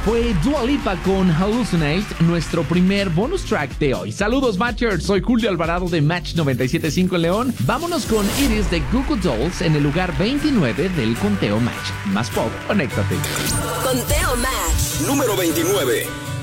fue Dua Lipa con Hallucinate, nuestro primer bonus track de hoy. Saludos, Matchers. Soy Julio Alvarado de Match 97.5 en León. Vámonos con Iris de Goo Goo Dolls en el lugar 29 del conteo Match. Más pop, conéctate. Conteo Match. Número 29.